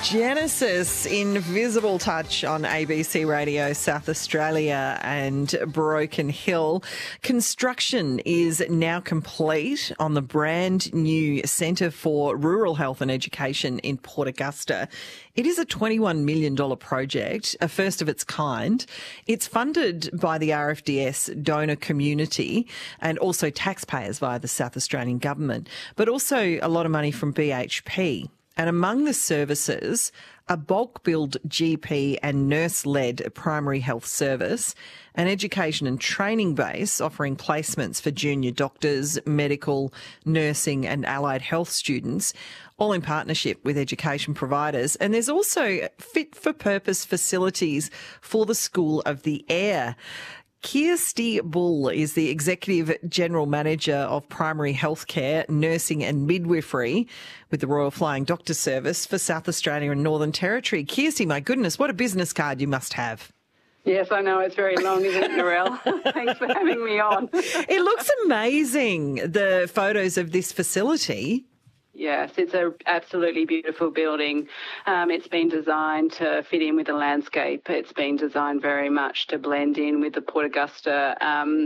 Genesis, Invisible Touch on ABC Radio South Australia and Broken Hill. Construction is now complete on the brand new Centre for Rural Health and Education in Port Augusta. It is a $21 million project, a first of its kind. It's funded by the RFDS donor community and also taxpayers via the South Australian government, but also a lot of money from BHP. And among the services, a bulk billed GP and nurse-led primary health service, an education and training base offering placements for junior doctors, medical, nursing and allied health students, all in partnership with education providers. And there's also fit-for-purpose facilities for the School of the Air. Kirsty Bull is the Executive General Manager of Primary Healthcare, Nursing and Midwifery with the Royal Flying Doctor Service for South Australia and Northern Territory. Kirsty, my goodness, what a business card you must have. Yes, I know. It's very long, isn't it, Narelle? Thanks for having me on. It looks amazing, the photos of this facility. Yes, it's an absolutely beautiful building. It's been designed to fit in with the landscape. It's been designed very much to blend in with the Port Augusta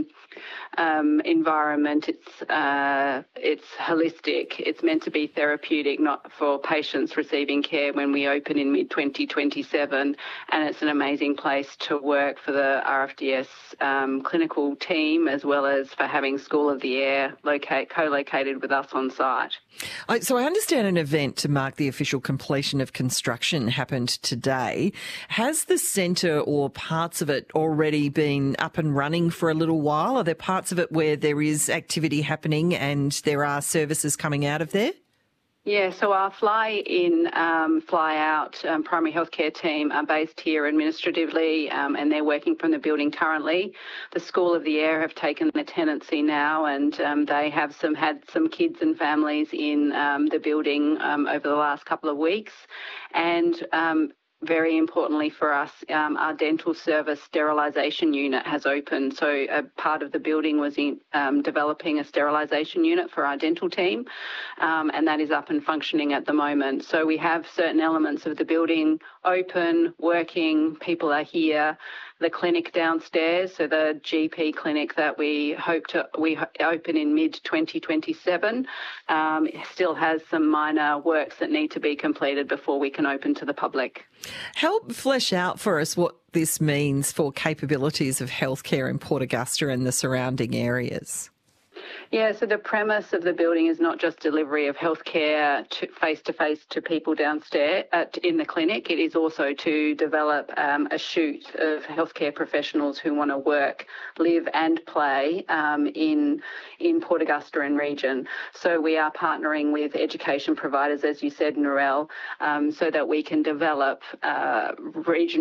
environment. It's holistic. It's meant to be therapeutic, not for patients receiving care when we open in mid-2027. And it's an amazing place to work for the RFDS clinical team, as well as for having School of the Air co-located with us on site. So I understand an event to mark the official completion of construction happened today. Has the centre or parts of it already been up and running for a little while? Are there parts of it where there is activity happening and there are services coming out of there? Yeah, so our fly-in, fly-out primary healthcare team are based here administratively and they're working from the building currently. The School of the Air have taken the tenancy now and they have had some kids and families in the building over the last couple of weeks. And very importantly for us, our dental service sterilisation unit has opened. So a part of the building was developing a sterilisation unit for our dental team, and that is up and functioning at the moment. So we have certain elements of the building open, working, people are here. The clinic downstairs, so the GP clinic that we open in mid-2027, still has some minor works that need to be completed before we can open to the public. Help flesh out for us what this means for capabilities of healthcare in Port Augusta and the surrounding areas. Yeah, so the premise of the building is not just delivery of healthcare face-to-face to people downstairs in the clinic. It is also to develop a shoot of healthcare professionals who want to work, live and play in Port Augusta and region. So we are partnering with education providers, as you said, Narelle, so that we can develop regional